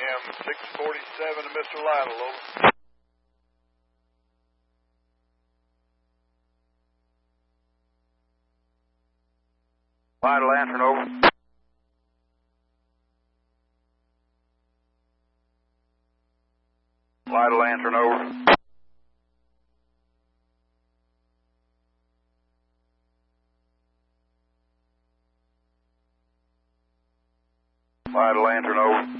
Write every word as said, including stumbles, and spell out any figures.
am six forty-seven to Mister Lytle, over. Lytle answering, over. Lytle answering, over. Lytle answering, over.